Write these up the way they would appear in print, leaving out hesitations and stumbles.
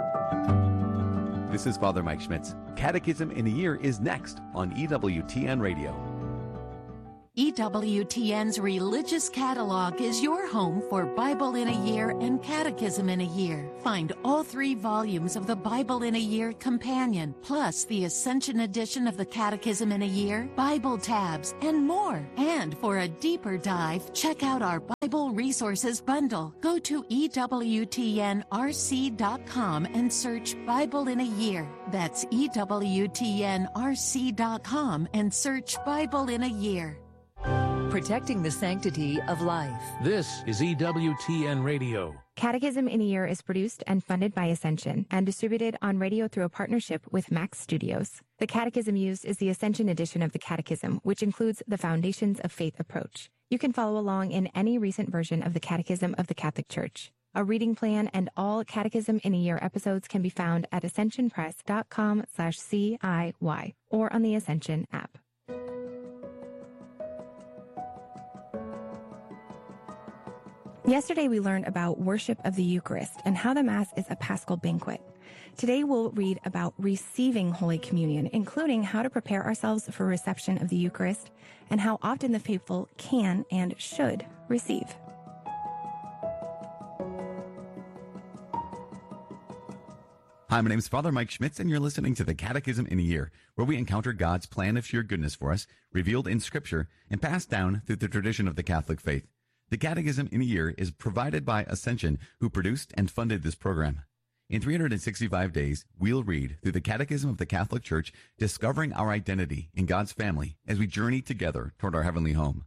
This is Father Mike Schmitz. Catechism in a Year is next on EWTN Radio. EWTN's Religious Catalog is your home for Bible in a Year and Catechism in a Year. Find all 3 volumes of the Bible in a Year Companion, plus the Ascension edition of the Catechism in a Year, Bible tabs, and more. And for a deeper dive, check out our Bible Resources Bundle. Go to EWTNRC.com and search Bible in a Year. That's EWTNRC.com and search Bible in a Year. Protecting the sanctity of life. This is EWTN Radio. Catechism in a Year is produced and funded by Ascension and distributed on radio through a partnership with Max Studios. The catechism used is the Ascension edition of the Catechism, which includes the Foundations of Faith approach. You can follow along in any recent version of the Catechism of the Catholic Church. A reading plan and all Catechism in a Year episodes can be found at ascensionpress.com/CIY or on the Ascension app. Yesterday we learned about worship of the Eucharist and how the Mass is a Paschal banquet. Today we'll read about receiving Holy Communion, including how to prepare ourselves for reception of the Eucharist and how often the faithful can and should receive. Hi, my name is Father Mike Schmitz, and you're listening to the Catechism in a Year, where we encounter God's plan of sheer goodness for us, revealed in Scripture and passed down through the tradition of the Catholic faith. The Catechism in a Year is provided by Ascension, who produced and funded this program. In 365 days, we'll read through the Catechism of the Catholic Church, discovering our identity in God's family as we journey together toward our heavenly home.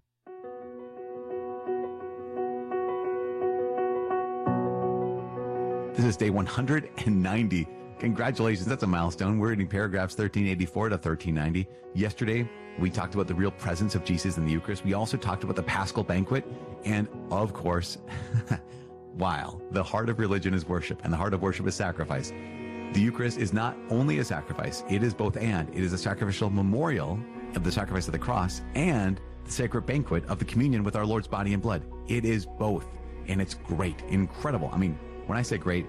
This is day 190. Congratulations, that's a milestone. We're reading paragraphs 1384 to 1390. Yesterday, we talked about the real presence of Jesus in the Eucharist. We also talked about the Paschal banquet. And of course, while the heart of religion is worship and the heart of worship is sacrifice, the Eucharist is not only a sacrifice, it is both and. It is a sacrificial memorial of the sacrifice of the cross and the sacred banquet of the communion with our Lord's body and blood. It is both, and it's great, incredible. I mean, when I say great,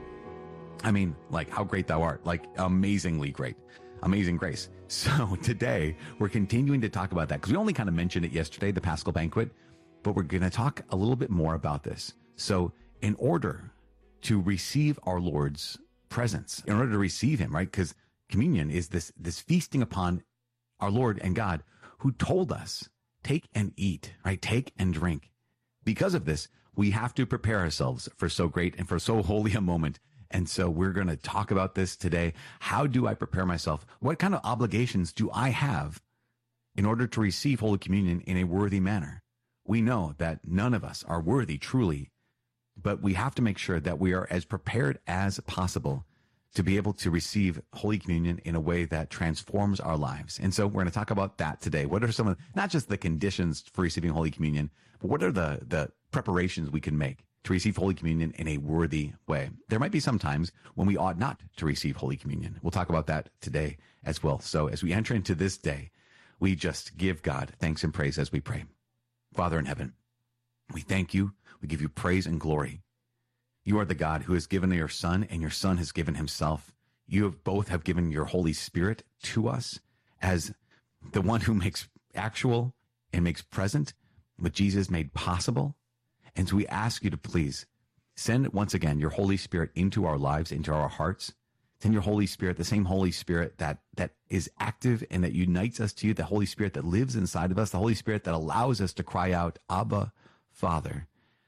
I mean like how great thou art, like amazingly great, amazing grace. So today we're continuing to talk about that because we only kind of mentioned it yesterday, the Paschal banquet, but we're going to talk a little bit more about this. So in order to receive our Lord's presence, in order to receive him, right? Because communion is this feasting upon our Lord and God who told us, take and eat, right? Take and drink. Because of this, we have to prepare ourselves for so great and for so holy a moment. And so we're going to talk about this today. How do I prepare myself? What kind of obligations do I have in order to receive Holy Communion in a worthy manner? We know that none of us are worthy truly, but we have to make sure that we are as prepared as possible to be able to receive Holy Communion in a way that transforms our lives. And so we're going to talk about that today. What are some of, not just the conditions for receiving Holy Communion, but what are the preparations we can make to receive Holy Communion in a worthy way? There might be some times when we ought not to receive Holy Communion. We'll talk about that today as well. So as we enter into this day, we just give God thanks and praise as we pray. Father in heaven, we thank you. We give you praise and glory. You are the God who has given your Son, and your Son has given himself. You have both have given your Holy Spirit to us as the one who makes actual and makes present what Jesus made possible. And so we ask you to please send once again your Holy Spirit into our lives, into our hearts. Send your Holy Spirit, the same Holy Spirit that is active and that unites us to you, the Holy Spirit that lives inside of us, the Holy Spirit that allows us to cry out, Abba, Father.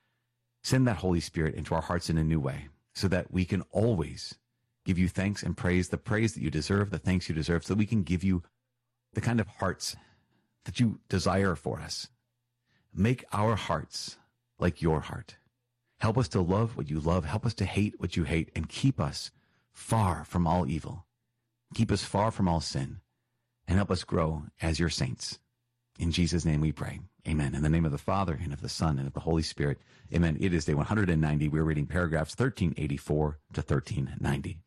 Send that Holy Spirit into our hearts in a new way so that we can always give you thanks and praise, the praise that you deserve, the thanks you deserve, so that we can give you the kind of hearts that you desire for us. Make our hearts like your heart. Help us to love what you love. Help us to hate what you hate, and keep us far from all evil. Keep us far from all sin, and help us grow as your saints. In Jesus' name we pray. Amen. In the name of the Father, and of the Son, and of the Holy Spirit. Amen. It is day 190. We're reading paragraphs 1384 to 1390.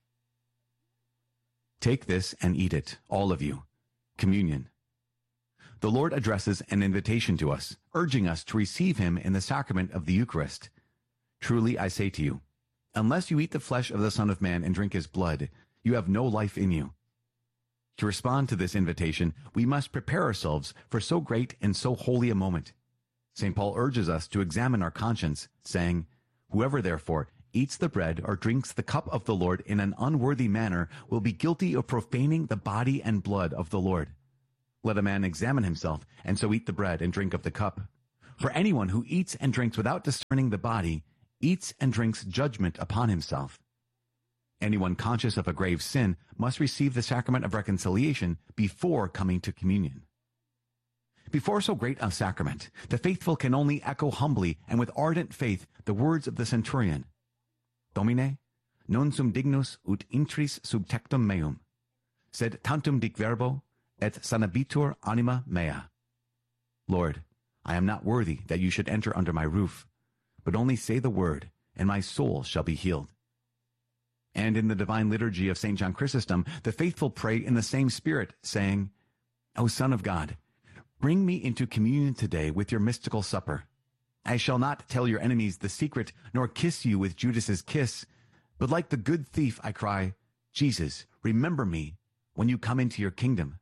Take this and eat it, all of you. Communion. The Lord addresses an invitation to us, urging us to receive him in the sacrament of the Eucharist. Truly I say to you, Unless you eat the flesh of the Son of Man and drink his blood, you have no life in you. To respond to this invitation, we must prepare ourselves for so great and so holy a moment. St. Paul urges us to examine our conscience, saying, "Whoever therefore eats the bread or drinks the cup of the Lord in an unworthy manner will be guilty of profaning the body and blood of the Lord. Let a man examine himself, and so eat the bread and drink of the cup. For anyone who eats and drinks without discerning the body eats and drinks judgment upon himself. Anyone conscious of a grave sin must receive the sacrament of reconciliation before coming to communion." Before so great a sacrament, the faithful can only echo humbly and with ardent faith the words of the centurion, "Domine, non sum dignus ut intris sub tectum meum, sed tantum dic verbo, et sanabitur anima mea." Lord, I am not worthy that you should enter under my roof, but only say the word, and my soul shall be healed. And in the divine liturgy of St. John Chrysostom, the faithful pray in the same spirit, saying, "O Son of God, bring me into communion today with your mystical supper. I shall not tell your enemies the secret, nor kiss you with Judas's kiss, but like the good thief I cry, 'Jesus, remember me when you come into your kingdom.'"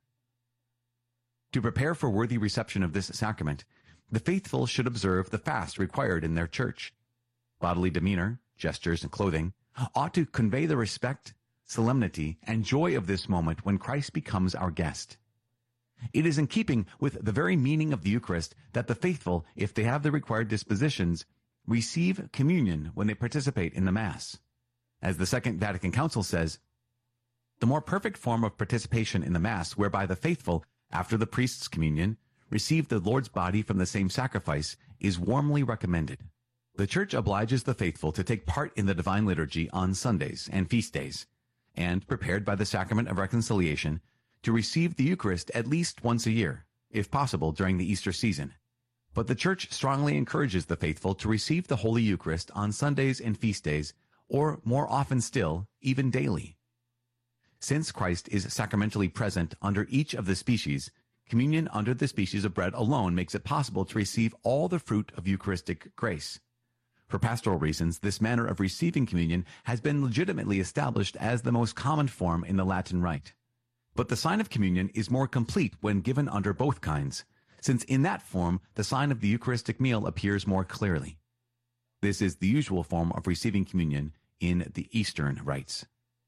To prepare for worthy reception of this sacrament, the faithful should observe the fast required in their church. Bodily demeanor, gestures, and clothing ought to convey the respect, solemnity, and joy of this moment when Christ becomes our guest. It is in keeping with the very meaning of the Eucharist that the faithful, if they have the required dispositions, receive communion when they participate in the Mass. As the Second Vatican Council says, the more perfect form of participation in the Mass, whereby the faithful, after the priest's communion, receive the Lord's body from the same sacrifice, is warmly recommended. The Church obliges the faithful to take part in the Divine Liturgy on Sundays and feast days, and, prepared by the Sacrament of Reconciliation, to receive the Eucharist at least once a year, if possible during the Easter season. But the Church strongly encourages the faithful to receive the Holy Eucharist on Sundays and feast days, or more often still, even daily. Since Christ is sacramentally present under each of the species, communion under the species of bread alone makes it possible to receive all the fruit of Eucharistic grace. For pastoral reasons, this manner of receiving communion has been legitimately established as the most common form in the Latin Rite. But the sign of communion is more complete when given under both kinds, since in that form the sign of the Eucharistic meal appears more clearly. This is the usual form of receiving communion in the Eastern rites.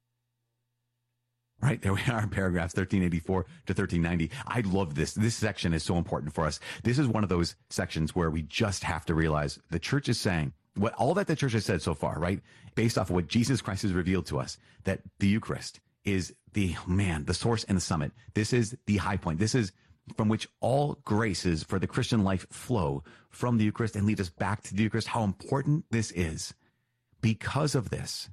Right, there we are in paragraphs 1384 to 1390. I love this. This section is so important for us. This is one of those sections where we just have to realize the Church is saying, what all that the Church has said so far, right, based off of what Jesus Christ has revealed to us, that the Eucharist is the source and the summit. This is the high point. This is from which all graces for the Christian life flow from the Eucharist and lead us back to the Eucharist. How important this is. Because of this,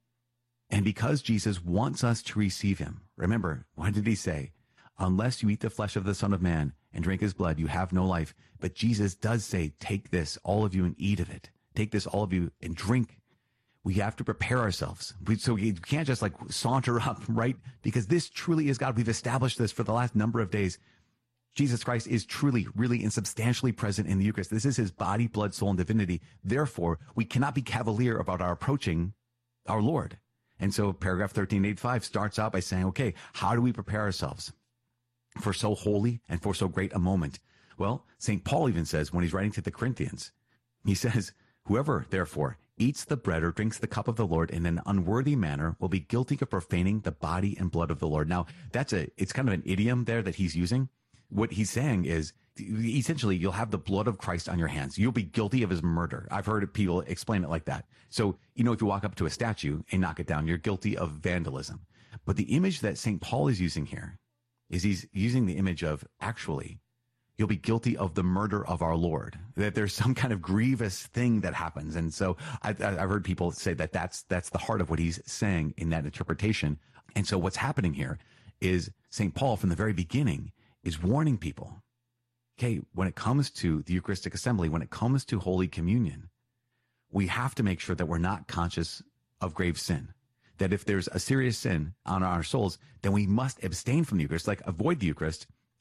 and because Jesus wants us to receive him. Remember, what did he say? Unless you eat the flesh of the Son of Man and drink his blood, you have no life. But Jesus does say, take this, all of you, and eat of it. Take this, all of you, and drink. We have to prepare ourselves. So you can't just like saunter up, right? Because this truly is God. We've established this for the last number of days. Jesus Christ is truly, really, and substantially present in the Eucharist. This is his body, blood, soul, and divinity. Therefore, we cannot be cavalier about our approaching our Lord. And so paragraph 1385 starts out by saying, okay, how do we prepare ourselves for so holy and for so great a moment? Well, St. Paul even says when he's writing to the Corinthians, he says, whoever, therefore, eats the bread or drinks the cup of the Lord in an unworthy manner will be guilty of profaning the body and blood of the Lord. Now, it's kind of an idiom there that he's using. What he's saying is, essentially, you'll have the blood of Christ on your hands. You'll be guilty of his murder. I've heard people explain it like that. So, if you walk up to a statue and knock it down, you're guilty of vandalism. But the image that St. Paul is using here is he's using the image of, actually, you'll be guilty of the murder of our Lord, that there's some kind of grievous thing that happens. And so I've heard people say that that's the heart of what he's saying in that interpretation. And so what's happening here is St. Paul, from the very beginning, is warning people, okay, when it comes to the Eucharistic assembly, when it comes to Holy Communion, we have to make sure that we're not conscious of grave sin. That if there's a serious sin on our souls, then we must abstain from the Eucharist, like avoid the Eucharist,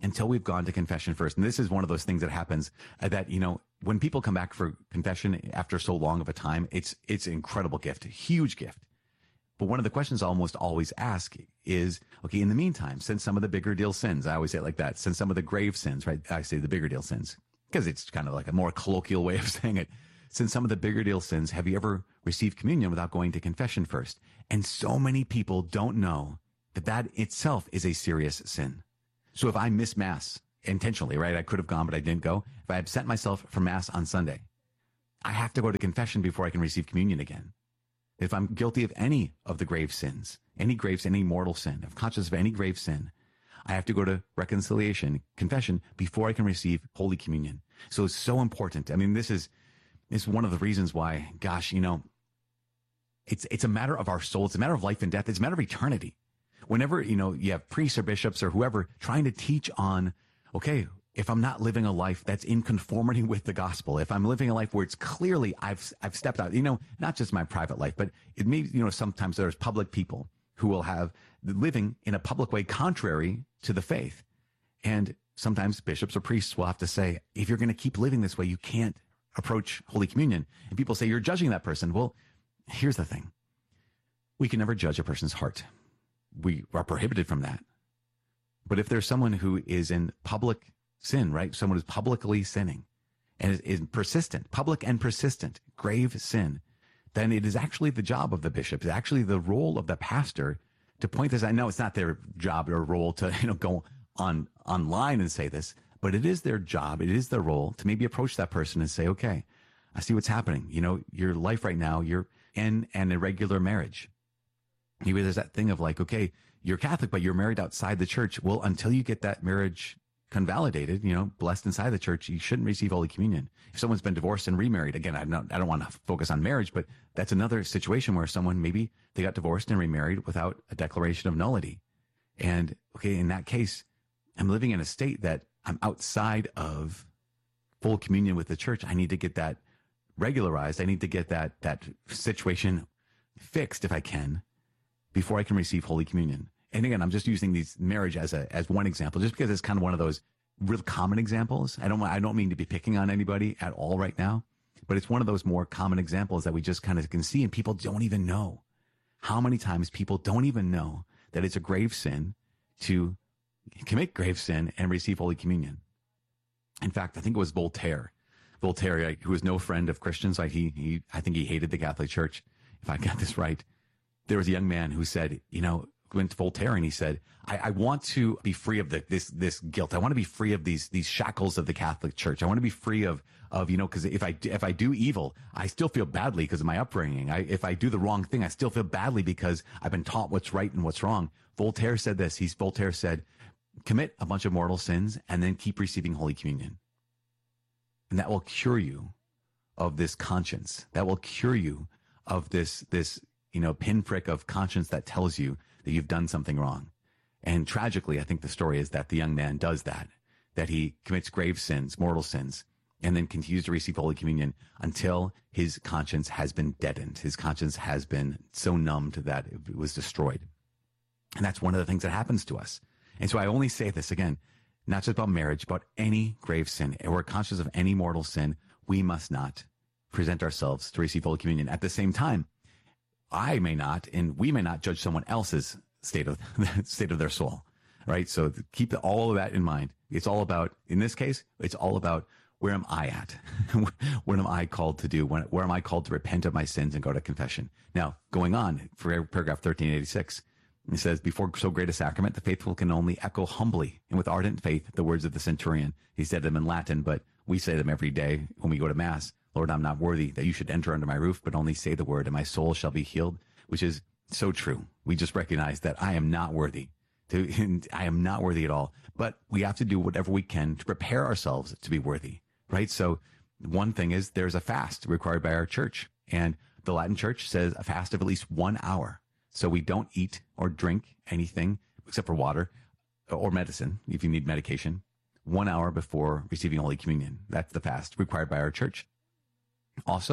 until we've gone to confession first. And this is one of those things that happens that, when people come back for confession after so long of a time, it's an incredible gift, a huge gift. But one of the questions I almost always ask is, okay, in the meantime, since some of the bigger deal sins, I always say it like that, since some of the grave sins, right? I say the bigger deal sins because it's kind of like a more colloquial way of saying it. Since some of the bigger deal sins, have you ever received communion without going to confession first? And so many people don't know that itself is a serious sin. So if I miss Mass intentionally, right? I could have gone, but I didn't go. If I absent myself from Mass on Sunday, I have to go to confession before I can receive communion again. If I'm guilty of any of the grave sins, any mortal sin, if conscious of any grave sin, I have to go to reconciliation, confession, before I can receive Holy Communion. So it's so important. I mean, this is one of the reasons why, gosh, it's a matter of our soul. It's a matter of life and death. It's a matter of eternity. Whenever, you have priests or bishops or whoever trying to teach on, okay, if I'm not living a life that's in conformity with the gospel, if I'm living a life where it's clearly I've stepped out, not just my private life, but it may, sometimes there's public people who will have living in a public way contrary to the faith. And sometimes bishops or priests will have to say, if you're going to keep living this way, you can't approach Holy Communion. And people say, you're judging that person. Well, here's the thing. We can never judge a person's heart. We are prohibited from that. But if there's someone who is in public sin, right? Someone who's publicly sinning and is persistent, public and persistent, grave sin, then it is actually the job of the bishop. It's actually the role of the pastor to point this. I know it's not their job or role to, go online and say this, but it is their job. It is their role to maybe approach that person and say, okay, I see what's happening. Your life right now, you're in an irregular marriage. Maybe there's that thing of like, okay, you're Catholic, but you're married outside the church. Well, until you get that marriage convalidated, blessed inside the church, you shouldn't receive Holy Communion. If someone's been divorced and remarried, again, I don't want to focus on marriage, but that's another situation where someone, maybe they got divorced and remarried without a declaration of nullity. And okay, in that case, I'm living in a state that I'm outside of full communion with the church. I need to get that regularized. I need to get that situation fixed if I can, before I can receive Holy Communion. And again, I'm just using these marriage as one example, just because it's kind of one of those real common examples. I don't mean to be picking on anybody at all right now, but it's one of those more common examples that we just kind of can see, and people don't even know how many times people don't even know that it's a grave sin to commit grave sin and receive Holy Communion. In fact, I think it was Voltaire, who was no friend of Christians. I think he hated the Catholic Church, if I got this right. There was a young man who said, went to Voltaire and he said, I want to be free of this guilt. I want to be free of these shackles of the Catholic Church. I want to be free of because if I do evil, I still feel badly because of my upbringing. If I do the wrong thing, I still feel badly because I've been taught what's right and what's wrong. Voltaire said this. Voltaire said, commit a bunch of mortal sins and then keep receiving Holy Communion. And that will cure you of this conscience. That will cure you of this pinprick of conscience that tells you that you've done something wrong. And tragically, I think the story is that the young man does that he commits grave sins, mortal sins, and then continues to receive Holy Communion until his conscience has been deadened. His conscience has been so numbed that it was destroyed. And that's one of the things that happens to us. And so I only say this again, not just about marriage, but any grave sin. If we're conscious of any mortal sin, we must not present ourselves to receive Holy Communion. At the same time, I may not, and we may not judge someone else's state of their soul, right? So keep all of that in mind. It's all about, in this case, it's all about, where am I at? What am I called to do? Where am I called to repent of my sins and go to confession? Now, going on for paragraph 1386, it says, before so great a sacrament, the faithful can only echo humbly and with ardent faith the words of the centurion. He said them in Latin, but we say them every day when we go to Mass. Lord, I'm not worthy that you should enter under my roof, but only say the word and my soul shall be healed, which is so true. We just recognize that I am not worthy. I am not worthy at all, but we have to do whatever we can to prepare ourselves to be worthy, right? So one thing is there's a fast required by our church, and the Latin Church says a fast of at least 1 hour. So we don't eat or drink anything except for water or medicine if you need medication 1 hour before receiving Holy Communion. That's the fast required by our church. Also,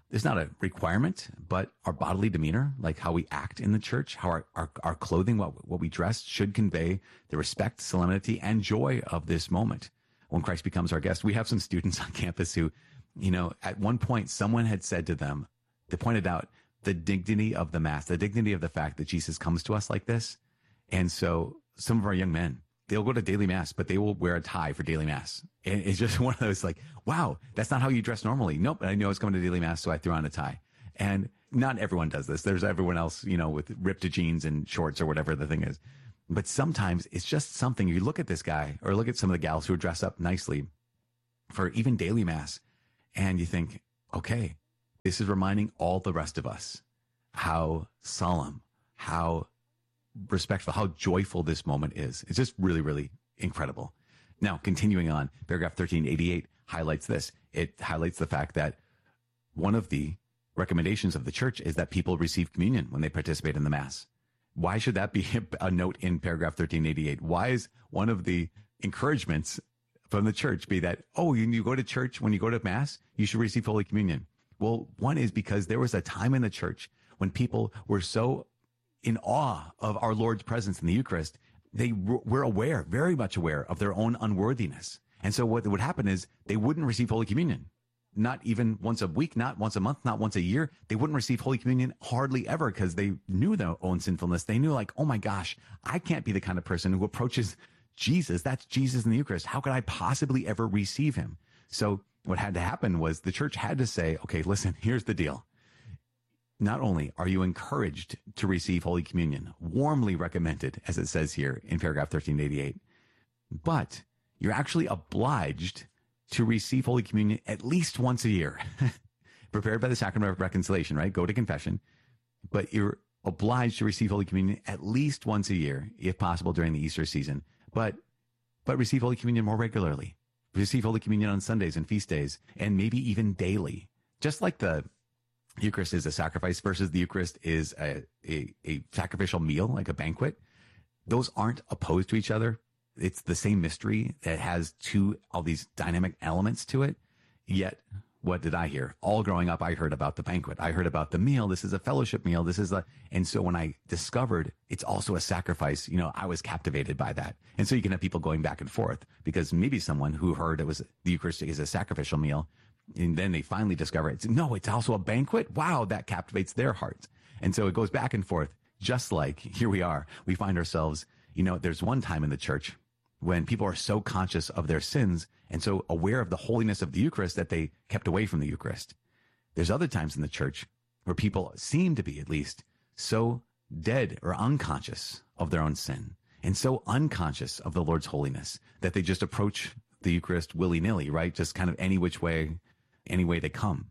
it's not a requirement, but our bodily demeanor, like how we act in the church, how our clothing, what we dress should convey the respect, solemnity, and joy of this moment when Christ becomes our guest. We have some students on campus who, at one point someone had said to them, they pointed out the dignity of the Mass, the dignity of the fact that Jesus comes to us like this. And so some of our young men, they'll go to daily Mass, but they will wear a tie for daily Mass. And it's just one of those like, wow, that's not how you dress normally. Nope. I knew I was coming to daily Mass, so I threw on a tie. And not everyone does this. There's everyone else, with ripped jeans and shorts or whatever the thing is. But sometimes it's just something. You look at this guy or look at some of the gals who are dressed up nicely for even daily Mass, and you think, okay, this is reminding all the rest of us how solemn, how respectful, how joyful this moment is. It's just really, really incredible. Now, continuing on, paragraph 1388 highlights this. It highlights the fact that one of the recommendations of the church is that people receive communion when they participate in the Mass. Why should that be a note in paragraph 1388? Why is one of the encouragements from the church be that, when you go to church, when you go to Mass, you should receive Holy Communion? Well, one is because there was a time in the church when people were so in awe of our Lord's presence in the Eucharist, they were very much aware of their own unworthiness. And so what would happen is they wouldn't receive Holy Communion, not even once a week, not once a month, not once a year. They wouldn't receive Holy Communion hardly ever because they knew their own sinfulness. They knew like, oh my gosh, I can't be the kind of person who approaches Jesus. That's Jesus in the Eucharist. How could I possibly ever receive him? So what had to happen was the church had to say, okay, listen, here's the deal. Not only are you encouraged to receive Holy Communion, warmly recommended, as it says here in paragraph 1388, but you're actually obliged to receive Holy Communion at least once a year, prepared by the sacrament of reconciliation, right? Go to confession, but you're obliged to receive Holy Communion at least once a year, if possible during the Easter season, but receive Holy Communion more regularly. Receive Holy Communion on Sundays and feast days, and maybe even daily. Just like the Eucharist is a sacrifice versus the Eucharist is a sacrificial meal, like a banquet. Those aren't opposed to each other. It's the same mystery that has all these dynamic elements to it. Yet, what did I hear? All growing up, I heard about the banquet. I heard about the meal. This is a fellowship meal. And so when I discovered it's also a sacrifice, I was captivated by that. And so you can have people going back and forth because maybe someone who heard the Eucharist is a sacrificial meal, and then they finally discover it's also a banquet. Wow, that captivates their hearts. And so it goes back and forth, just like here we are. We find ourselves, there's one time in the church when people are so conscious of their sins and so aware of the holiness of the Eucharist that they kept away from the Eucharist. There's other times in the church where people seem to be, at least, so dead or unconscious of their own sin and so unconscious of the Lord's holiness that they just approach the Eucharist willy-nilly, right? Just kind of any which way, any way they come.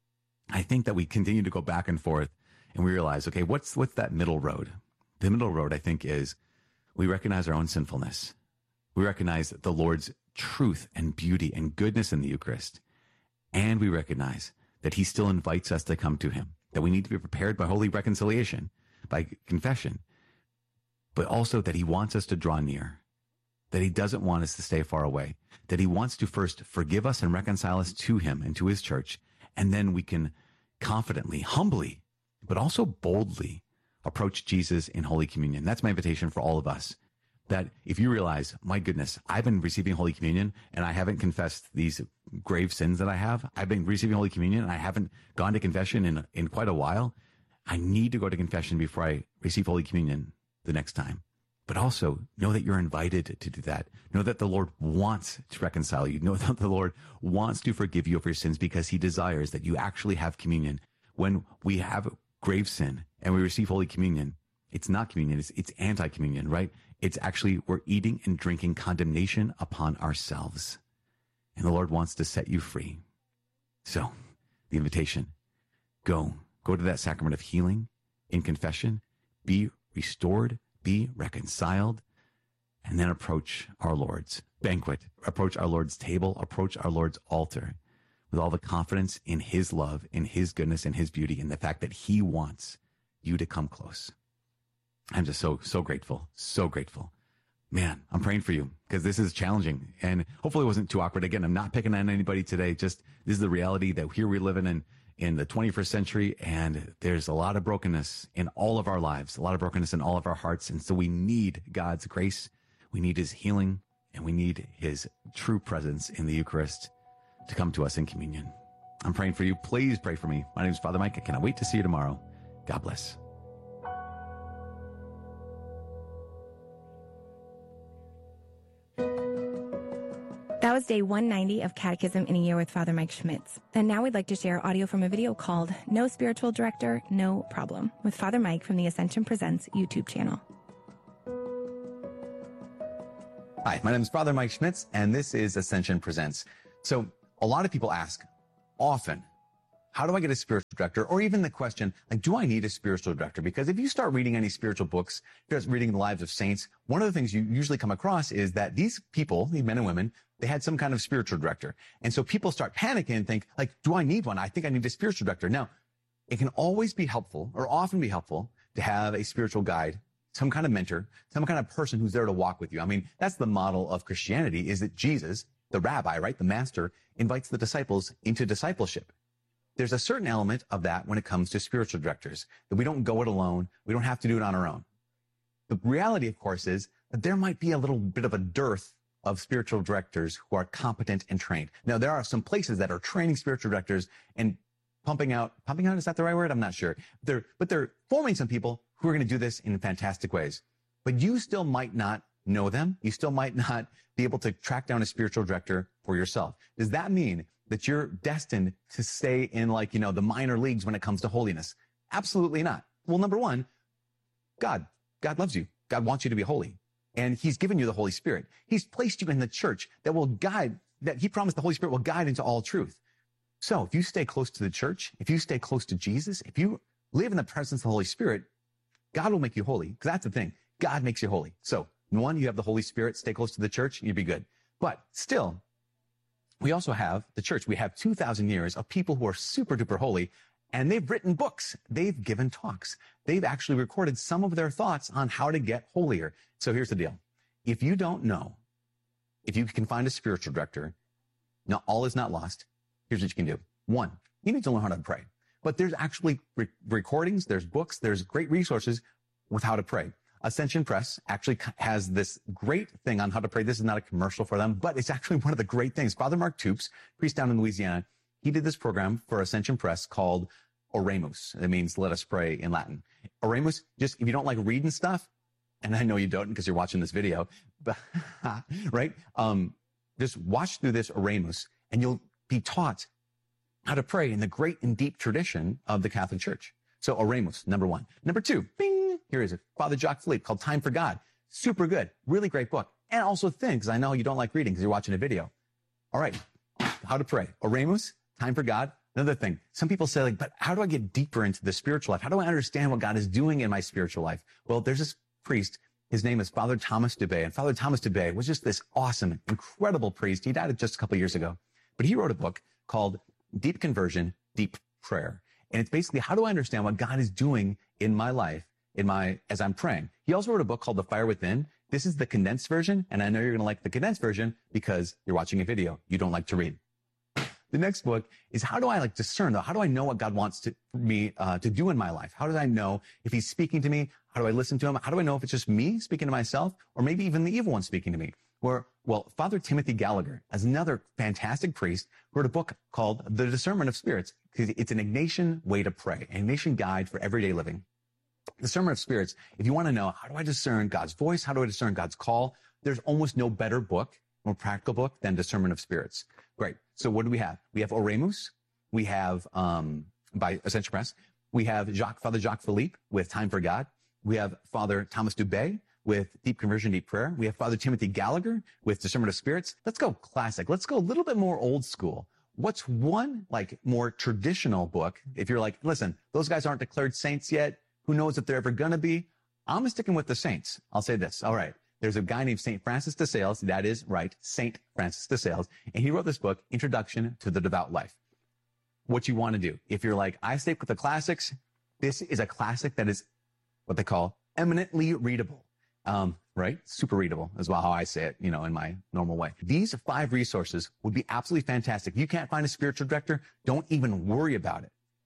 I think that we continue to go back and forth and we realize, okay, what's that middle road? The middle road, I think, is we recognize our own sinfulness. We recognize the Lord's truth and beauty and goodness in the Eucharist. And we recognize that he still invites us to come to him, that we need to be prepared by holy reconciliation, by confession, but also that he wants us to draw near, that he doesn't want us to stay far away, that he wants to first forgive us and reconcile us to him and to his church, and then we can confidently, humbly, but also boldly approach Jesus in Holy Communion. That's my invitation for all of us, that if you realize, my goodness, I've been receiving Holy Communion and I haven't confessed these grave sins that I have. I've been receiving Holy Communion and I haven't gone to confession in quite a while. I need to go to confession before I receive Holy Communion the next time. But also know that you're invited to do that. Know that the Lord wants to reconcile you. Know that the Lord wants to forgive you of your sins because he desires that you actually have communion. When we have grave sin and we receive Holy Communion, it's not communion, it's anti-communion, right? It's actually, we're eating and drinking condemnation upon ourselves. And the Lord wants to set you free. So, the invitation, go to that sacrament of healing in confession, be restored, be reconciled, and then approach our Lord's banquet, approach our Lord's table, approach our Lord's altar with all the confidence in his love, in his goodness, in his beauty, and the fact that he wants you to come close. I'm just so grateful, so grateful. Man, I'm praying for you because this is challenging and hopefully it wasn't too awkward. Again, I'm not picking on anybody today. Just this is the reality that here we're living in the 21st century, and there's a lot of brokenness in all of our lives, a lot of brokenness in all of our hearts. And so we need God's grace. We need his healing, and we need his true presence in the Eucharist to come to us in communion. I'm praying for you. Please pray for me. My name is Father Mike. I cannot wait to see you tomorrow. God bless. That was day 190 of Catechism in a Year with Father Mike Schmitz. And now we'd like to share audio from a video called No Spiritual Director, No Problem with Father Mike from the Ascension Presents YouTube channel. Hi, my name is Father Mike Schmitz, and this is Ascension Presents. So a lot of people ask often, how do I get a spiritual director? Or even the question, like, do I need a spiritual director? Because if you start reading any spiritual books, just reading the lives of saints, one of the things you usually come across is that these people, these men and women, they had some kind of spiritual director. And so people start panicking and think, like, do I need one? I think I need a spiritual director. Now, it can always be helpful, or often be helpful, to have a spiritual guide, some kind of mentor, some kind of person who's there to walk with you. I mean, that's the model of Christianity, is that Jesus, the rabbi, right, the master, invites the disciples into discipleship. There's a certain element of that when it comes to spiritual directors, that we don't go it alone. We don't have to do it on our own. The reality, of course, is that there might be a little bit of a dearth of spiritual directors who are competent and trained. Now, there are some places that are training spiritual directors and pumping out, is that the right word? I'm not sure. But they're forming some people who are going to do this in fantastic ways. But you still might not know them. You still might not be able to track down a spiritual director for yourself. Does that mean that you're destined to stay in, like, you know, the minor leagues when it comes to holiness? Absolutely not. Well, number one, God loves you. God wants you to be holy. And he's given you the Holy Spirit. He's placed you in the church that will guide, that he promised the Holy Spirit will guide into all truth. So if you stay close to the church, if you stay close to Jesus, if you live in the presence of the Holy Spirit, God will make you holy. Because that's the thing. God makes you holy. So one, you have the Holy Spirit, stay close to the church, you'd be good. But still, we also have the church. We have 2,000 years of people who are super duper holy, and they've written books. They've given talks. They've actually recorded some of their thoughts on how to get holier. So here's the deal. If you don't know, if you can find a spiritual director, now all is not lost. Here's what you can do. One, you need to learn how to pray. But there's actually recordings, there's books, there's great resources with how to pray. Ascension Press actually has this great thing on how to pray. This is not a commercial for them, but it's actually one of the great things. Father Mark Toups, priest down in Louisiana, he did this program for Ascension Press called Oremus. It means let us pray in Latin. Oremus, just if you don't like reading stuff, and I know you don't because you're watching this video, but right? Just watch through this Oremus, and you'll be taught how to pray in the great and deep tradition of the Catholic Church. So Oremus, number one. Number two, bing, here is it. Father Jacques Philippe, called Time for God. Super good. Really great book. And also thin, because I know you don't like reading because you're watching a video. All right. How to pray. Oremus, Time for God. Another thing. Some people say, like, but how do I get deeper into the spiritual life? How do I understand what God is doing in my spiritual life? Well, there's this priest. His name is Father Thomas Dubay. And Father Thomas Dubay was just this awesome, incredible priest. He died just a couple of years ago. But he wrote a book called Deep Conversion, Deep Prayer. And it's basically, how do I understand what God is doing in my life, as I'm praying? He also wrote a book called The Fire Within. This is the condensed version. And I know you're going to like the condensed version because you're watching a video. You don't like to read. The next book is, how do I discern, though? How do I know what God wants me to do in my life? How do I know if he's speaking to me? How do I listen to him? How do I know if it's just me speaking to myself, or maybe even the evil one speaking to me? Father Timothy Gallagher, as another fantastic priest, wrote a book called The Discernment of Spirits. It's an Ignatian way to pray, an Ignatian guide for everyday living. Discernment of Spirits. If you want to know, how do I discern God's voice? How do I discern God's call? There's almost no better book, more practical book than Discernment of Spirits. Great. So what do we have? We have Oremus. We have, by Ascension Press. We have Father Jacques Philippe with Time for God. We have Father Thomas Dubay with Deep Conversion, Deep Prayer. We have Father Timothy Gallagher with Discernment of Spirits. Let's go classic. Let's go a little bit more old school. What's one more traditional book? If you're like, listen, those guys aren't declared saints yet. Who knows if they're ever going to be? I'm sticking with the saints. I'll say this. All right. There's a guy named St. Francis de Sales. That is right. St. Francis de Sales. And he wrote this book, Introduction to the Devout Life. What you want to do. If you're like, I stick with the classics, this is a classic that is what they call eminently readable. Right? Super readable is how I say it, in my normal way. These 5 resources would be absolutely fantastic. You can't find a spiritual director. Don't even worry about it.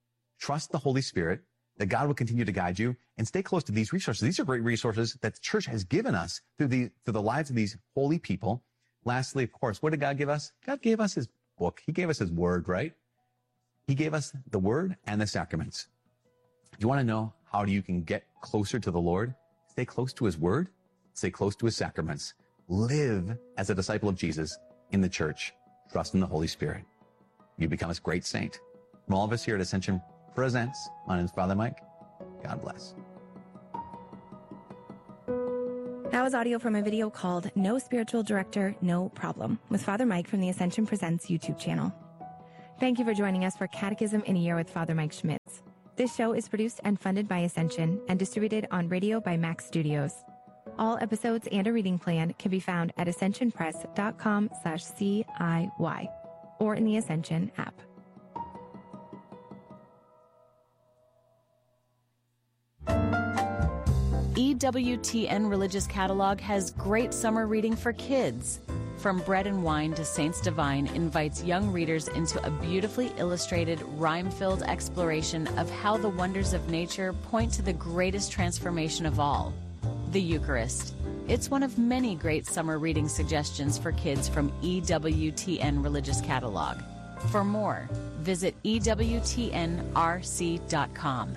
trust the Holy Spirit, that God will continue to guide you, and stay close to these resources. These are great resources that the church has given us through the lives of these holy people. Lastly, of course, what did God give us? God gave us his book. He gave us his word, right? He gave us the word and the sacraments. If you want to know how you can get closer to the Lord, stay close to his word, stay close to his sacraments, live as a disciple of Jesus in the church, trust in the Holy Spirit. You become a great saint. From all of us here at Ascension Presents, my name is Father Mike. God bless. That was audio from a video called No Spiritual Director, No Problem, with Father Mike from the Ascension Presents YouTube channel. Thank you for joining us for Catechism in a Year with Father Mike Schmitz. This show is produced and funded by Ascension and distributed on radio by Max Studios. All episodes and a reading plan can be found at ascensionpress.com/CIY or in the Ascension app. EWTN Religious Catalog has great summer reading for kids. From Bread and Wine to Saints Divine invites young readers into a beautifully illustrated, rhyme-filled exploration of how the wonders of nature point to the greatest transformation of all, the Eucharist. It's one of many great summer reading suggestions for kids from EWTN Religious Catalog. For more, visit EWTNRC.com.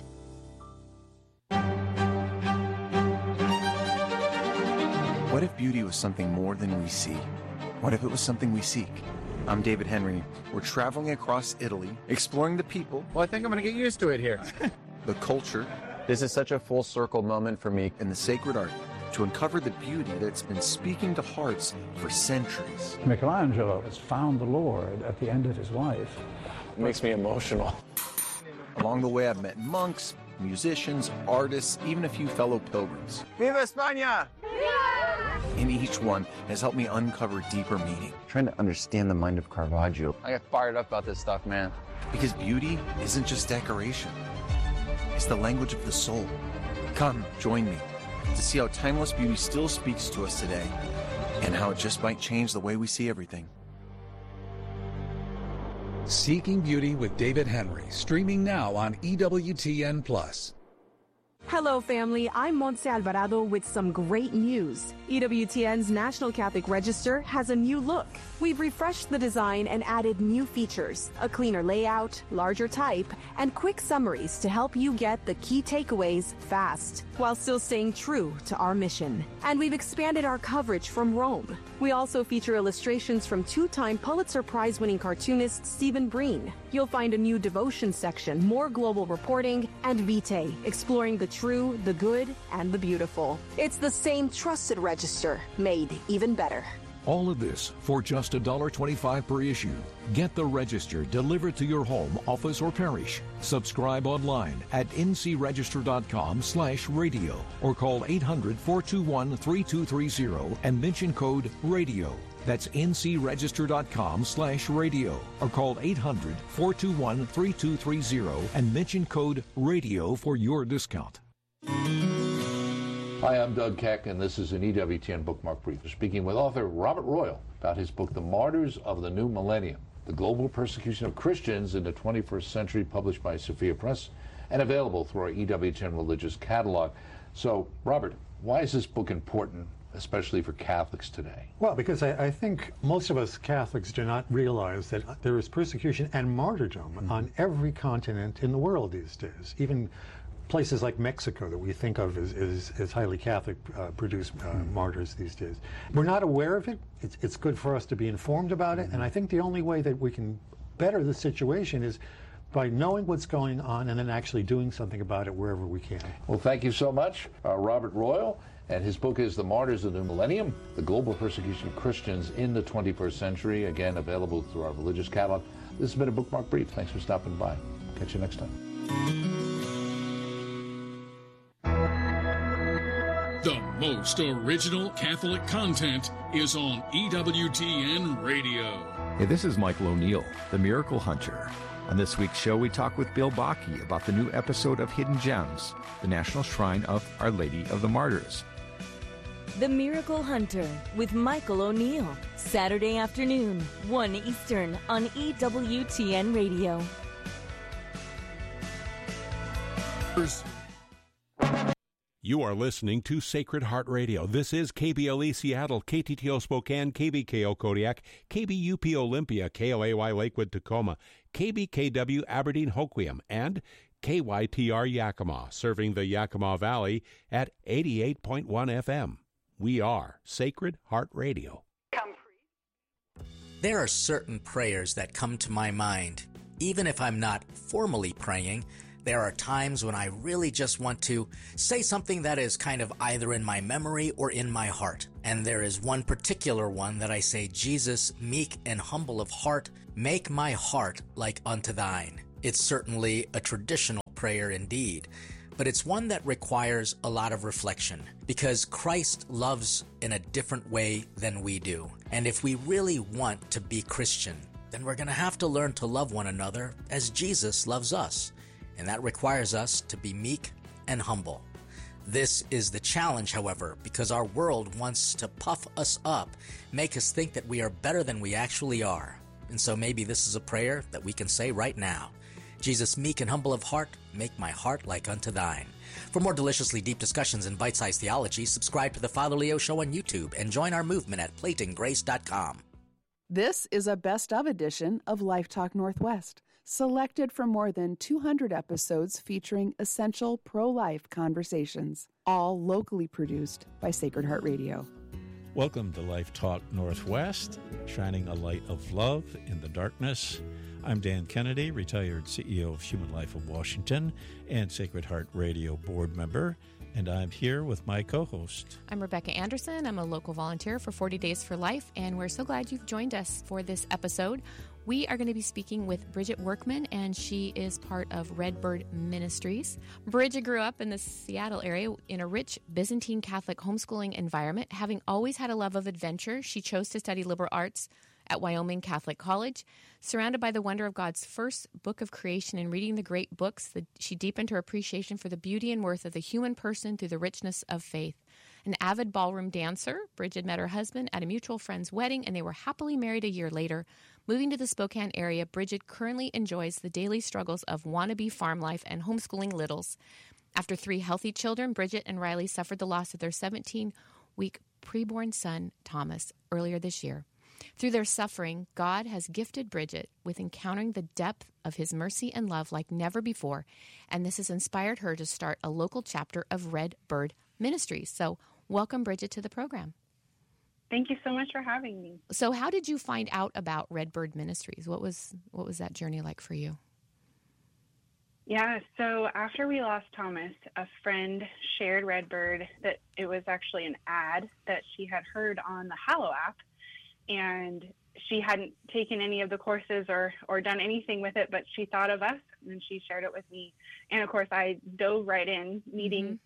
What if beauty was something more than we see? What if it was something we seek? I'm David Henry. We're traveling across Italy, exploring the people. Well, I think I'm going to get used to it here. The culture. This is such a full circle moment for me. And the sacred art to uncover the beauty that's been speaking to hearts for centuries. Michelangelo has found the Lord at the end of his life. It makes me emotional. Along the way, I've met monks, musicians, artists, even a few fellow pilgrims. Viva España! And each one has helped me uncover deeper meaning. Trying to understand the mind of Caravaggio. I get fired up about this stuff, man. Because beauty isn't just decoration. It's the language of the soul. Come, join me to see how timeless beauty still speaks to us today and how it just might change the way we see everything. Seeking Beauty with David Henry, streaming now on EWTN+. Hello, family. I'm Montse Alvarado with some great news. EWTN's National Catholic Register has a new look. We've refreshed the design and added new features, a cleaner layout, larger type, and quick summaries to help you get the key takeaways fast, while still staying true to our mission. And we've expanded our coverage from Rome. We also feature illustrations from two-time Pulitzer Prize-winning cartoonist Stephen Breen. You'll find a new devotion section, more global reporting, and Vitae, exploring the true, the good, and the beautiful. It's the same trusted register, made even better. All of this for just $1.25 per issue. Get the Register delivered to your home, office, or parish. Subscribe online at ncregister.com/radio or call 800-421-3230 and mention code RADIO. That's ncregister.com/radio or call 800-421-3230 and mention code RADIO for your discount. Hi, I'm Doug Keck, and this is an EWTN Bookmark Brief. We're speaking with author Robert Royal about his book, The Martyrs of the New Millennium, The Global Persecution of Christians in the 21st Century, published by Sophia Press and available through our EWTN Religious Catalog. So, Robert, why is this book important, especially for Catholics today? Well, because I think most of us Catholics do not realize that there is persecution and martyrdom on every continent in the world these days. Even places like Mexico that we think of as highly Catholic produce martyrs these days. We're not aware of it. It's good for us to be informed about it, and I think the only way that we can better the situation is by knowing what's going on and then actually doing something about it wherever we can. Well, thank you so much, Robert Royal, and his book is The Martyrs of the New Millennium, The Global Persecution of Christians in the 21st Century, again available through our Religious Catalog. This has been a Bookmark Brief. Thanks for stopping by. Catch you next time. The most original Catholic content is on EWTN Radio. Hey, this is Michael O'Neill, the Miracle Hunter. On this week's show, we talk with Bill Bakke about the new episode of Hidden Gems, the National Shrine of Our Lady of the Martyrs. The Miracle Hunter with Michael O'Neill, Saturday afternoon, 1 Eastern on EWTN Radio. Cheers! You are listening to Sacred Heart Radio. This is KBLE Seattle, KTTO Spokane, KBKO Kodiak, KBUP Olympia, KLAY Lakewood Tacoma, KBKW Aberdeen Hoquiam, and KYTR Yakima, serving the Yakima Valley at 88.1 FM. We are Sacred Heart Radio. There are certain prayers that come to my mind. Even if I'm not formally praying, there are times when I really just want to say something that is kind of either in my memory or in my heart. And there is one particular one that I say, Jesus, meek and humble of heart, make my heart like unto thine. It's certainly a traditional prayer indeed, but it's one that requires a lot of reflection because Christ loves in a different way than we do. And if we really want to be Christian, then we're going to have to learn to love one another as Jesus loves us. And that requires us to be meek and humble. This is the challenge, however, because our world wants to puff us up, make us think that we are better than we actually are. And so maybe this is a prayer that we can say right now. Jesus, meek and humble of heart, make my heart like unto thine. For more deliciously deep discussions and bite-sized theology, subscribe to The Father Leo Show on YouTube and join our movement at platinggrace.com. This is a best-of edition of Life Talk Northwest, selected from more than 200 episodes featuring essential pro-life conversations, all locally produced by Sacred Heart Radio. Welcome to Life Talk Northwest, shining a light of love in the darkness. I'm Dan Kennedy, retired CEO of Human Life of Washington and Sacred Heart Radio board member, and I'm here with my co-host. I'm Rebecca Anderson. I'm a local volunteer for 40 Days for Life, and we're so glad you've joined us for this episode. We are going to be speaking with Bridget Workman, and she is part of Redbird Ministries. Bridget grew up in the Seattle area in a rich Byzantine Catholic homeschooling environment. Having always had a love of adventure, she chose to study liberal arts at Wyoming Catholic College. Surrounded by the wonder of God's first book of creation and reading the great books, she deepened her appreciation for the beauty and worth of the human person through the richness of faith. An avid ballroom dancer, Bridget met her husband at a mutual friend's wedding, and they were happily married a year later. Moving to the Spokane area, Bridget currently enjoys the daily struggles of wannabe farm life and homeschooling littles. After 3 healthy children, Bridget and Riley suffered the loss of their 17-week preborn son, Thomas, earlier this year. Through their suffering, God has gifted Bridget with encountering the depth of his mercy and love like never before, and this has inspired her to start a local chapter of Redbird Ministries. So welcome, Bridget, to the program. Thank you so much for having me. So how did you find out about Redbird Ministries? What was that journey like for you? Yeah, so after we lost Thomas, a friend shared Redbird, that it was actually an ad that she had heard on the Hallow app, and she hadn't taken any of the courses or done anything with it, but she thought of us and she shared it with me. And of course I dove right in, needing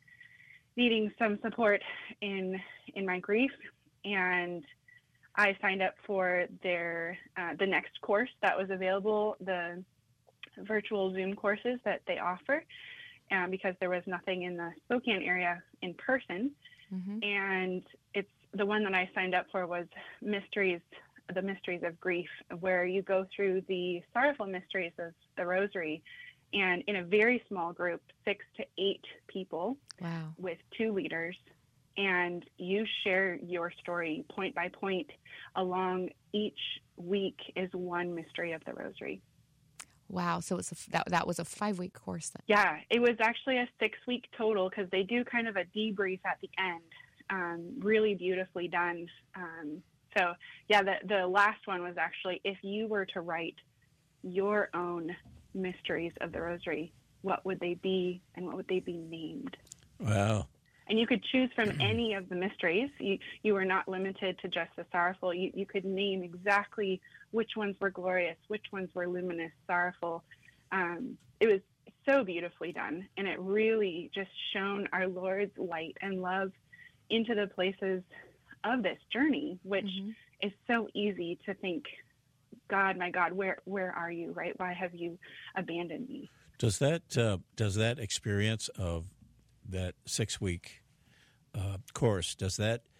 some support in my grief. And I signed up for their the next course that was available, the virtual Zoom courses that they offer, because there was nothing in the Spokane area in person. And it's the one that I signed up for was the mysteries of grief, where you go through the sorrowful mysteries of the Rosary, and in a very small group, 6 to 8 people, wow, with 2 leaders. And you share your story point by point along each week is one mystery of the Rosary. Wow. So that was a 5-week course then. Yeah, it was actually a 6-week total because they do kind of a debrief at the end. Really beautifully done. So yeah, the last one was actually, if you were to write your own mysteries of the Rosary, what would they be and what would they be named? Wow. And you could choose from any of the mysteries. You were not limited to just the sorrowful. You could name exactly which ones were glorious, which ones were luminous, sorrowful. It was so beautifully done, and it really just shone our Lord's light and love into the places of this journey, which is so easy to think, God, my God, where are you, right? Why have you abandoned me? Does that experience of that 6-week course, do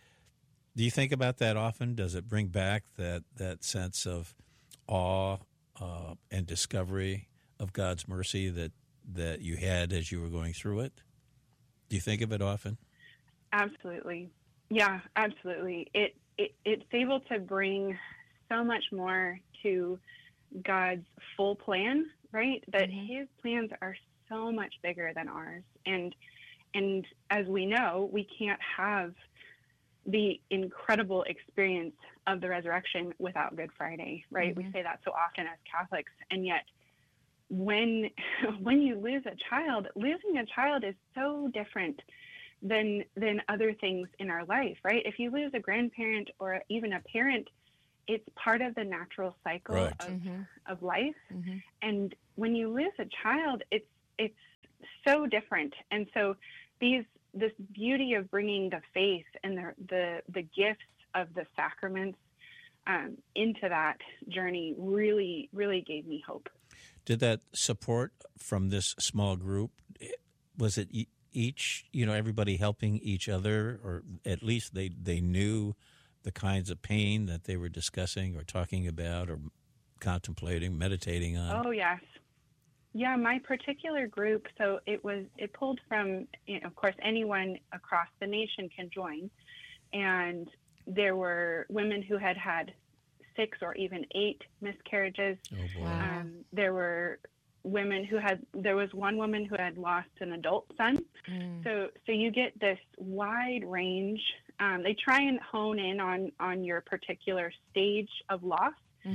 you think about that often? Does it bring back that sense of awe and discovery of God's mercy that that you had as you were going through it? Do you think of it often? Absolutely. Yeah, absolutely. It's able to bring so much more to God's full plan, right? That his plans are so much bigger than ours. And as we know, we can't have the incredible experience of the resurrection without Good Friday, right? We say that so often as Catholics, and yet when you lose a child, losing a child is so different than other things in our life, right? If you lose a grandparent or even a parent, it's part of the natural cycle of life. And when you lose a child, it's so different. And so this beauty of bringing the faith and the gifts of the sacraments into that journey really, really gave me hope. Did that support from this small group, was it each, everybody helping each other, or at least they knew the kinds of pain that they were discussing or talking about or contemplating, meditating on? Oh, yes. Yeah, my particular group, so it pulled from, of course, anyone across the nation can join. And there were women who had had 6 or even 8 miscarriages. Oh, boy. Wow. There were women there was one woman who had lost an adult son. So you get this wide range. They try and hone in on your particular stage of loss.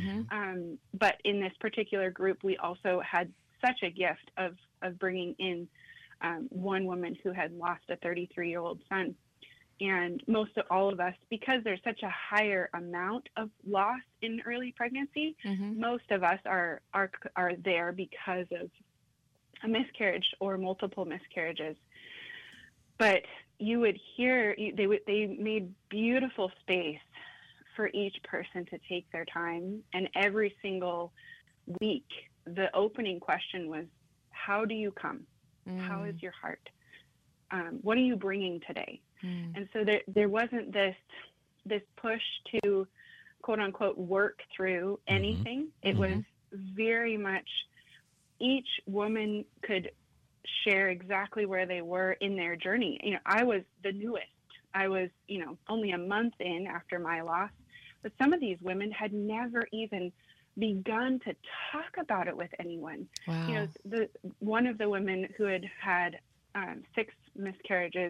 But in this particular group, we also had such a gift of bringing in one woman who had lost a 33-year-old son. And most of all of us, because there's such a higher amount of loss in early pregnancy, most of us are there because of a miscarriage or multiple miscarriages. But you would hear, they made beautiful space for each person to take their time. And every single week, the opening question was, how do you come? How is your heart? What are you bringing today? And so there wasn't this push to, quote unquote, work through anything. It was very much each woman could share exactly where they were in their journey. I was the newest. I was, only a month in after my loss, but some of these women had never even begun to talk about it with anyone. Wow. One of the women who had 6 miscarriages,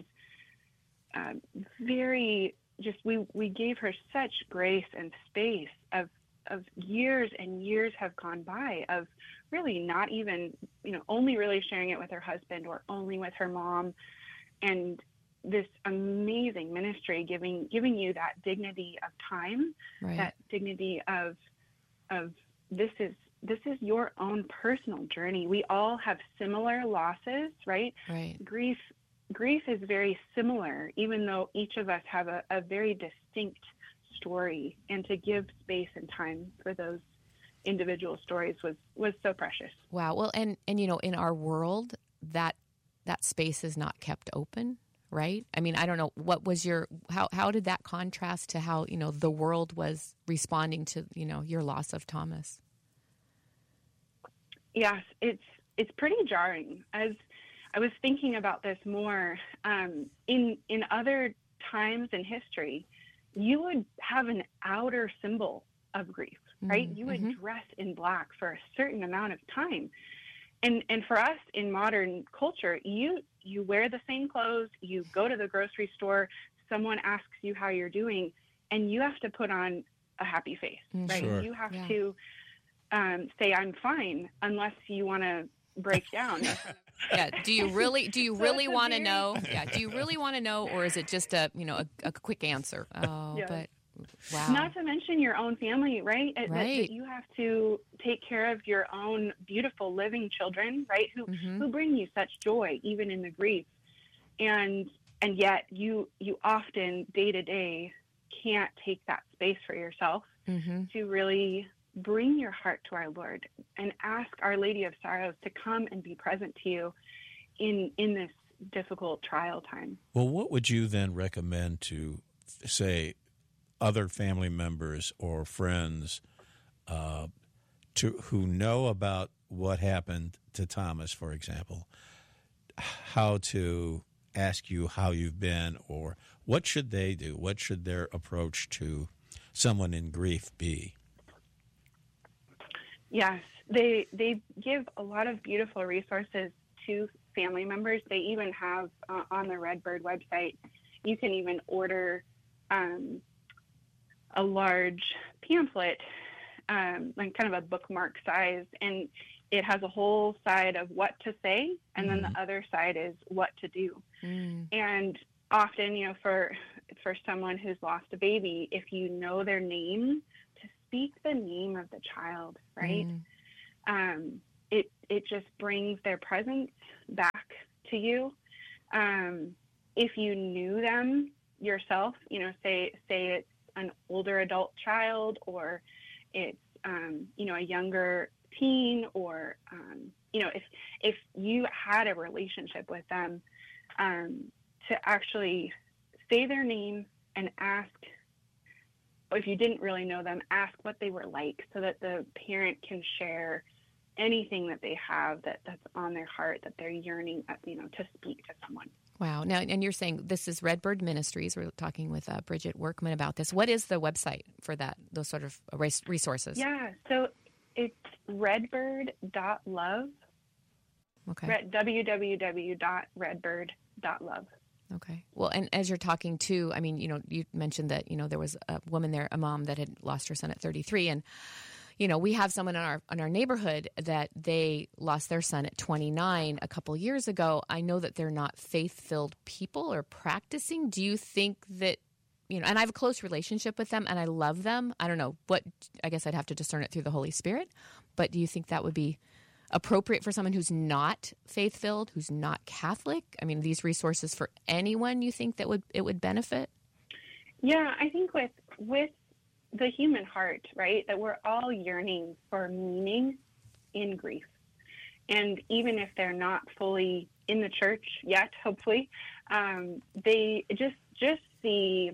we gave her such grace and space of years and years have gone by of really not even, only really sharing it with her husband or only with her mom, and this amazing ministry giving you that dignity of time, that dignity of this is your own personal journey. We all have similar losses, right? Grief is very similar, even though each of us have a very distinct story, and to give space and time for those individual stories was so precious. Wow. Well, and in our world, that space is not kept open, right? I mean, I don't know, what was how did that contrast to how, the world was responding to, your loss of Thomas? Yes, it's pretty jarring. As I was thinking about this more, in other times in history, you would have an outer symbol of grief, right? You would dress in black for a certain amount of time. And for us in modern culture, you wear the same clothes, you go to the grocery store, someone asks you how you're doing, and you have to put on a happy face, right? Sure. You have to say, I'm fine, unless you want to break down. Yeah. Do you really want to know? Yeah. Do you really want to know, or is it just a quick answer? Oh, yeah. But wow. Not to mention your own family, right? That you have to take care of your own beautiful living children, right? Who bring you such joy, even in the grief, and yet you often day to day can't take that space for yourself to really bring your heart to our Lord and ask Our Lady of Sorrows to come and be present to you in this difficult trial time. Well, what would you then recommend to, say, other family members or friends who know about what happened to Thomas, for example, how to ask you how you've been, or what should they do? What should their approach to someone in grief be? Yes, they give a lot of beautiful resources to family members. They even have on the Redbird website, you can even order a large pamphlet, like kind of a bookmark size, and it has a whole side of what to say, and then the other side is what to do. And often, you know, for someone who's lost a baby, if you know their name, to speak the name of the child, right? It just brings their presence back to you. If you knew them yourself, you know, say it's an older adult child, or it's you know, a younger teen, or you know, if you had a relationship with them, to actually say their name and ask, if you didn't really know them, ask what they were like, so that the parent can share anything that they have that's on their heart, that they're yearning, you know, to speak to someone. Wow. Now, and you're saying this is Redbird Ministries. We're talking with Bridget Workman about this. What is the website for those sort of resources? Yeah, so it's redbird.love. Okay. www.redbird.love. Okay. Well, and as you're talking too, I mean, you know, you mentioned that, you know, there was a woman there, a mom that had lost her son at 33, and you know, we have someone in our neighborhood that they lost their son at 29 a couple years ago. I know that they're not faith-filled people or practicing. Do you think that, you know, and I have a close relationship with them and I love them. I don't know I guess I'd have to discern it through the Holy Spirit, but do you think that would be appropriate for someone who's not faith-filled, who's not Catholic? I mean, these resources for anyone, you think that it would benefit? Yeah, I think with the human heart, right, that we're all yearning for meaning in grief. And even if they're not fully in the church yet, hopefully, they just the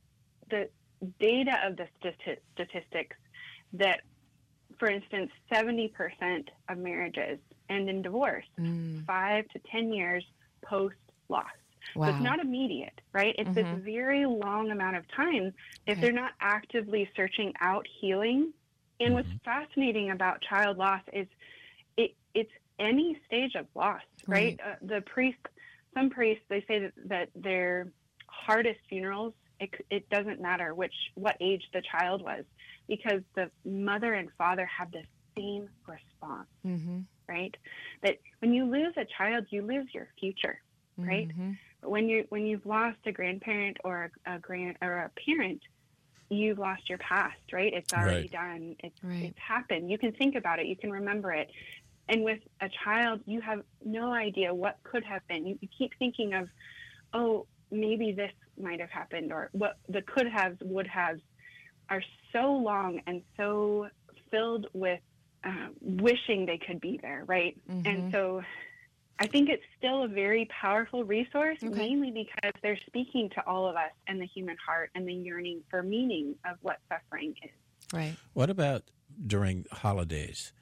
data of the statistics that, for instance, 70% of marriages end in divorce 5 to 10 years post-loss. Wow. So it's not immediate, right? It's this very long amount of time if they're not actively searching out healing. And what's fascinating about child loss is it's any stage of loss, right? Some priests, they say that their hardest funerals, it doesn't matter what age the child was, because the mother and father have the same response, right? That when you lose a child, you lose your future, right? But when you've lost a grandparent or a parent, you've lost your past, right? It's already done. It's happened. You can think about it. You can remember it. And with a child, you have no idea what could have been. You keep thinking of, oh, maybe this might have happened, or what the could haves, would haves are so long and so filled with wishing they could be there, right? And so I think it's still a very powerful resource, mainly because they're speaking to all of us and the human heart and the yearning for meaning of what suffering is. Right. What about during holidays?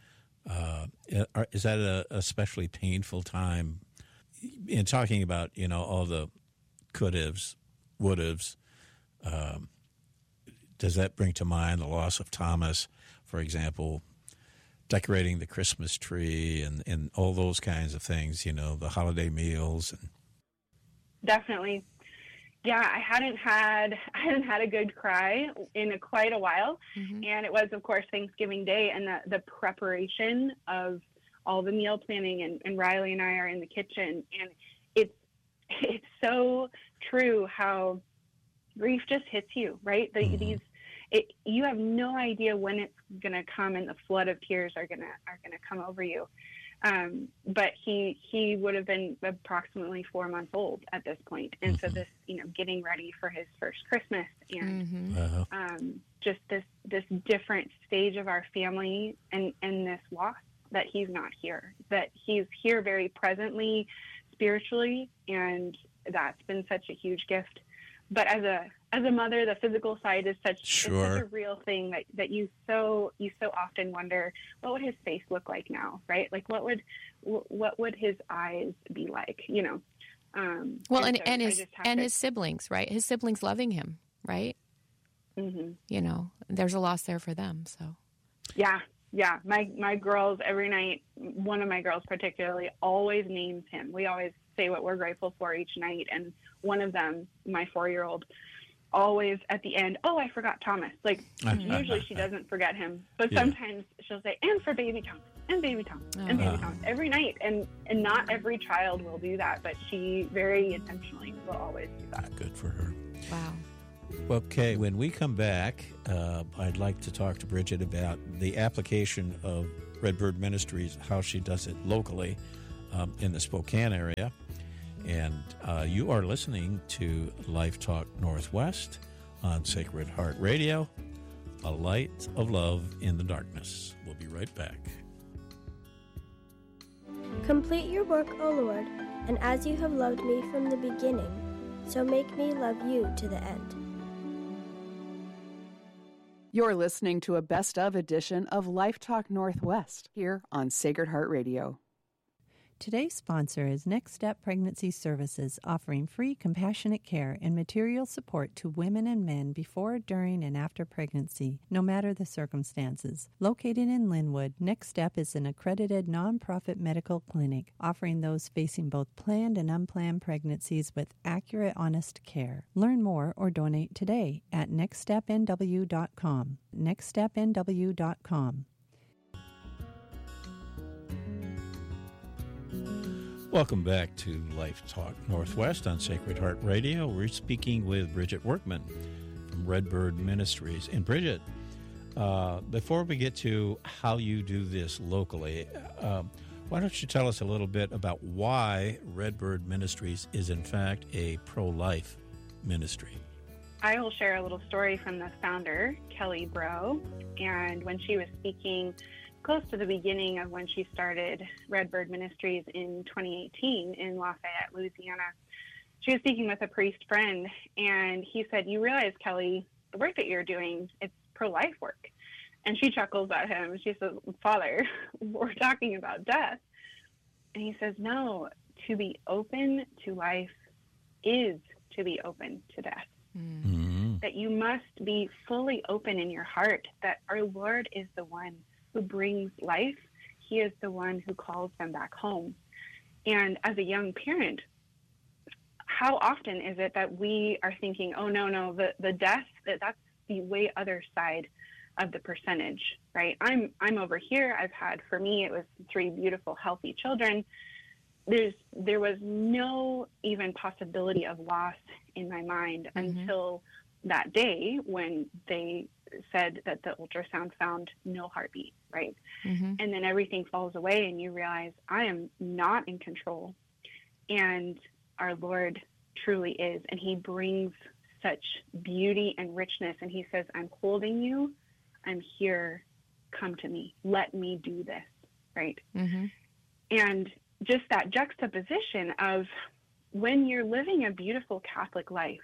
Is that a especially painful time in talking about, you know, all the could-haves, would-haves? Does that bring to mind the loss of Thomas, for example, decorating the Christmas tree and all those kinds of things, you know, the holiday meals? Definitely. Yeah, I hadn't had a good cry in quite a while. And it was, of course, Thanksgiving Day, and the preparation of all the meal planning, and Riley and I are in the kitchen, and it's so true how grief just hits you, right? You have no idea when it's going to come, and the flood of tears are going to come over you. But he would have been approximately 4 months old at this point. And so this, you know, getting ready for his first Christmas, and just this different stage of our family, and this loss that he's not here, that he's here very presently, spiritually, and that's been such a huge gift. But as as a mother, the physical side is such Sure. a real thing that you so often wonder, what would his face look like now, right? Like what would his eyes be like, you know? Well, so and I just have his siblings, right? His siblings loving him, right? Mm-hmm. You know, there's a loss there for them. So Yeah. My girls every night, one of my girls particularly, always names him. We always say what we're grateful for each night, and one of them, my 4-year-old, always at the end, I forgot Thomas. Like, usually she doesn't forget him, but sometimes she'll say, and for baby Thomas, and baby Thomas, and baby Thomas, every night. And not every child will do that, but she very intentionally will always do that. Good for her. Wow. Okay, when we come back, I'd like to talk to Bridget about the application of Redbird Ministries, how she does it locally in the Spokane area. And you are listening to Life Talk Northwest on Sacred Heart Radio, a light of love in the darkness. We'll be right back. Complete your work, O Lord, and as you have loved me from the beginning, so make me love you to the end. You're listening to a best of edition of Life Talk Northwest here on Sacred Heart Radio. Today's sponsor is Next Step Pregnancy Services, offering free compassionate care and material support to women and men before, during, and after pregnancy, no matter the circumstances. Located in Linwood, Next Step is an accredited nonprofit medical clinic offering those facing both planned and unplanned pregnancies with accurate, honest care. Learn more or donate today at nextstepnw.com. nextstepnw.com. Welcome back to Life Talk Northwest on Sacred Heart Radio. We're speaking with Bridget Workman from Redbird Ministries. And Bridget, before we get to how you do this locally, why don't you tell us a little bit about why Redbird Ministries is in fact a pro-life ministry? I will share a little story from the founder, Kelly Bro, and when she was speaking close to the beginning of when she started Redbird Ministries in 2018 in Lafayette, Louisiana. She was speaking with a priest friend, and he said, "You realize, Kelly, the work that you're doing, it's pro-life work." And she chuckles at him. She says, "Father, we're talking about death." And he says, "No, to be open to life is to be open to death." Mm-hmm. That you must be fully open in your heart, that our Lord is the one who brings life. He is the one who calls them back home. And as a young parent, how often is it that we are thinking, oh, no, the death, that's the way other side of the percentage, right? I'm over here. For me, it was 3 beautiful, healthy children. There was no even possibility of loss in my mind until that day when they said that the ultrasound found no heartbeat, right? Mm-hmm. And then everything falls away and you realize I am not in control. And our Lord truly is. And he brings such beauty and richness. And he says, I'm holding you. I'm here. Come to me. Let me do this, right? Mm-hmm. And just that juxtaposition of when you're living a beautiful Catholic life,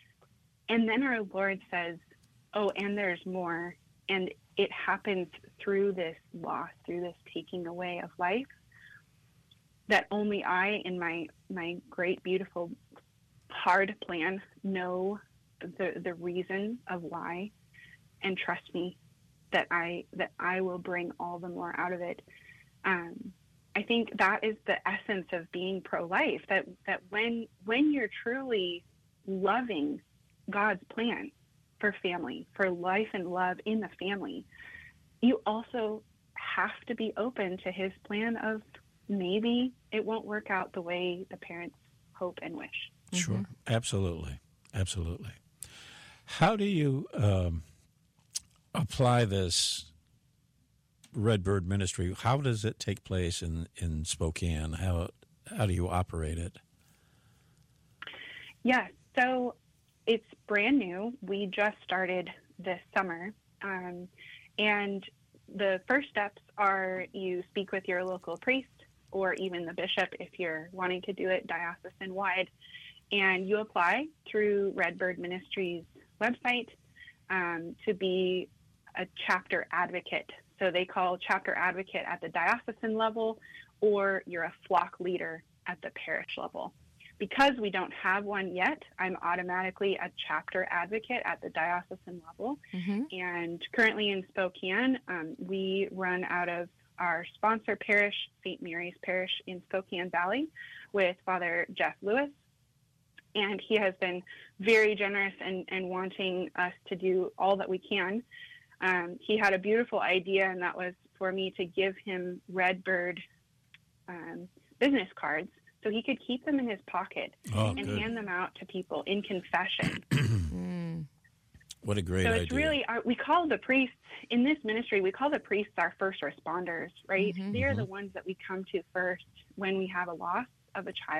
and then our Lord says, oh, and there's more, and it happens through this loss, through this taking away of life, that only I, in my great, beautiful, hard plan, know the reason of why, and trust me that I will bring all the more out of it. I think that is the essence of being pro-life, that when you're truly loving God's plan for family, for life and love in the family, you also have to be open to his plan of maybe it won't work out the way the parents hope and wish. Sure. Mm-hmm. Absolutely. Absolutely. How do you apply this Redbird ministry? How does it take place in Spokane? How do you operate it? Yeah, so it's brand new. We just started this summer. And the first steps are you speak with your local priest or even the bishop if you're wanting to do it diocesan-wide. And you apply through Redbird Ministries website to be a chapter advocate. So they call chapter advocate at the diocesan level, or you're a flock leader at the parish level. Because we don't have one yet, I'm automatically a chapter advocate at the diocesan level. And currently in Spokane, we run out of our sponsor parish, St. Mary's Parish in Spokane Valley, with Father Jeff Lewis. And he has been very generous and wanting us to do all that we can. He had a beautiful idea, and that was for me to give him Redbird business cards so he could keep them in his pocket and hand them out to people in confession. What a great idea. So it's really, we call the priests, in this ministry, we call the priests our first responders, right? They're the ones that we come to first when we have a loss of a child.